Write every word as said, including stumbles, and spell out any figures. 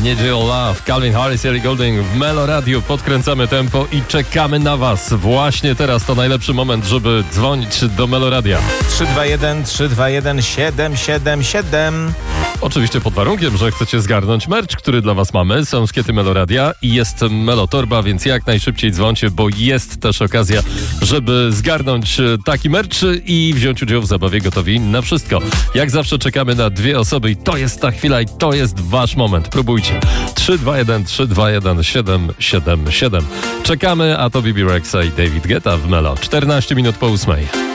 I Need Your Love, Calvin Harris, Ellie Goulding w Melo Radio. Podkręcamy tempo i czekamy na Was. Właśnie teraz to najlepszy moment, żeby dzwonić do Melo Radia. trzy dwa jeden, trzy dwa jeden, siedem siedem siedem. Oczywiście pod warunkiem, że chcecie zgarnąć merch, który dla Was mamy. Są skiety Melo Radia i jest Melo Torba, więc jak najszybciej dzwońcie, bo jest też okazja, żeby zgarnąć taki merch i wziąć udział w zabawie Gotowi na wszystko. Jak zawsze czekamy na dwie osoby i to jest ta chwila i to jest Wasz moment. Próbujcie. trzy dwa jeden, trzy dwa jeden, siedem siedem siedem. Czekamy, a to Bibi Rexa i David Guetta w Melo. czternaście minut po ósmej.